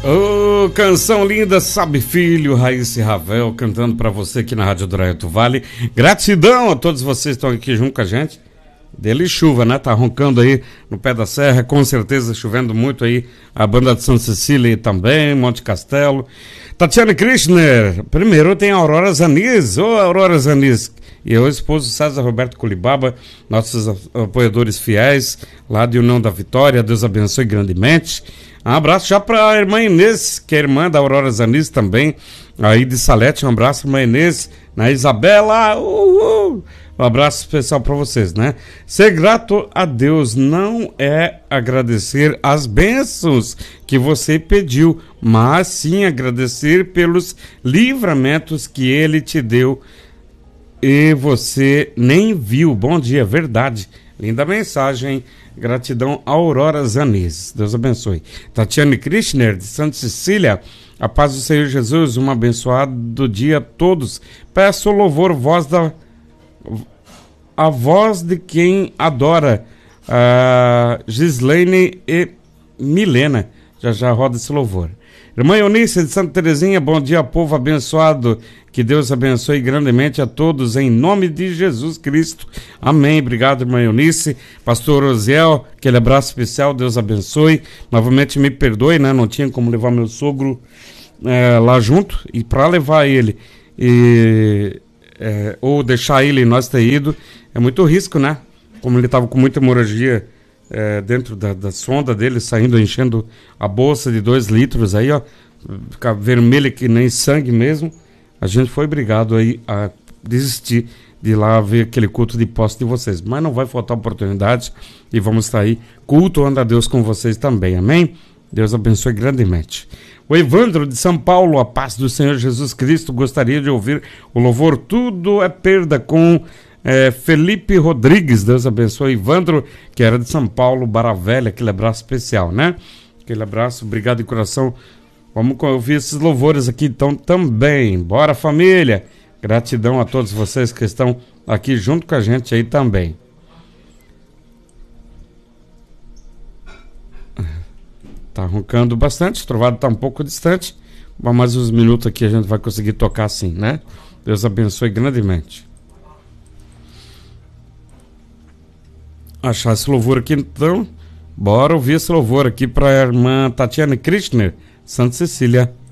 Ô, canção linda, sabe filho, Raíssa e Ravel cantando pra você aqui na Rádio do Arauto Vale. Gratidão a todos vocês que estão aqui junto com a gente. Dele chuva, né? Tá roncando aí no pé da serra, com certeza chovendo muito aí. A banda de Santa Cecília também, Monte Castelo. Tatiana Kirchner, primeiro tem a Aurora Zanis. Ô, Aurora Zanis. E o esposo César Roberto Colibaba, nossos apoiadores fiéis lá de União da Vitória. Deus abençoe grandemente. Um abraço já para a irmã Inês, que é irmã da Aurora Zanis também, aí de Salete. Um abraço, irmã Inês, na Isabela. Um abraço especial para vocês, né? Ser grato a Deus não é agradecer as bênçãos que você pediu, mas sim agradecer pelos livramentos que Ele te deu e você nem viu. Bom dia, verdade. Linda mensagem. Gratidão, Aurora Zanis. Deus abençoe. Tatiane Kirchner, de Santa Cecília. A paz do Senhor Jesus. Um abençoado dia a todos. Peço louvor, a voz de quem adora. Gislaine e Milena. Já roda esse louvor. Irmã Eunice de Santa Terezinha, bom dia, povo abençoado. Que Deus abençoe grandemente a todos, em nome de Jesus Cristo. Amém. Obrigado, irmã Eunice. Pastor Osiel, aquele abraço especial, Deus abençoe. Novamente me perdoe, né? Não tinha como levar meu sogro lá junto. E para levar ele, ou deixar ele e nós ter ido, é muito risco, né? Como ele estava com muita hemorragia dentro da sonda dele, saindo, enchendo a bolsa de 2 litros aí, ó, ficar vermelha que nem sangue mesmo. A gente foi obrigado aí a desistir de ir lá ver aquele culto de posse de vocês, mas não vai faltar oportunidade e vamos estar aí cultuando a Deus com vocês também, amém? Deus abençoe grandemente. O Evandro de São Paulo, a paz do Senhor Jesus Cristo, gostaria de ouvir o louvor Tudo é Perda com Felipe Rodrigues. Deus abençoe. Evandro, que era de São Paulo, Barra Velha, aquele abraço especial, né? Aquele abraço, obrigado de coração. Vamos ouvir esses louvores aqui então também. Bora, família! Gratidão a todos vocês que estão aqui junto com a gente aí também. Tá roncando bastante, o trovado tá um pouco distante, mas mais uns minutos aqui a gente vai conseguir tocar assim, né? Deus abençoe grandemente. Achar esse louvor aqui então, bora ouvir esse louvor aqui para a irmã Tatiana Kirchner, Santa Cecília.